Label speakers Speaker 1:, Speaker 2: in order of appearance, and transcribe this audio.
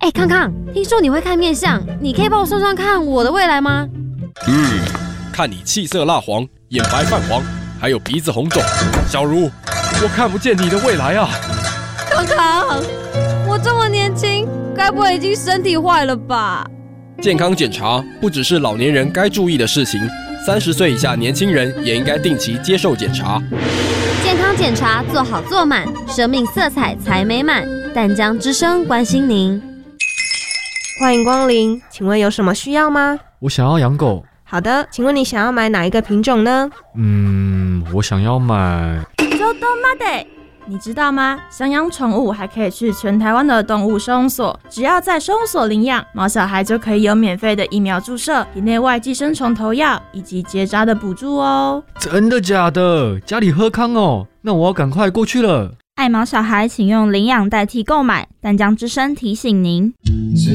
Speaker 1: 康康，听说你会看面相，你可以帮我算算看我的未来吗？
Speaker 2: 看你气色蜡黄，眼白泛黄，还有鼻子红肿，小茹，我看不见你的未来啊！
Speaker 1: 康康，我这么年轻，该不会已经身体坏了吧？
Speaker 2: 健康检查不只是老年人该注意的事情，30岁以下年轻人也应该定期接受检查。
Speaker 1: 健康检查做好做满，生命色彩才美满。淡江之声关心您。
Speaker 3: 欢迎光临，请问有什么需要吗？
Speaker 4: 我想要养狗。
Speaker 3: 好的，请问你想要买哪一个品种呢？
Speaker 4: 我想要买。
Speaker 5: 你知道吗？想养宠物还可以去全台湾的动物收容所，只要在收容所领养，毛小孩就可以有免费的疫苗注射、体内外寄生虫投药以及结扎的补助哦。
Speaker 4: 真的假的？家里喝康哦，那我要赶快过去了。
Speaker 6: 爱毛小孩请用领养代替购买，淡江之声提醒您。
Speaker 7: 是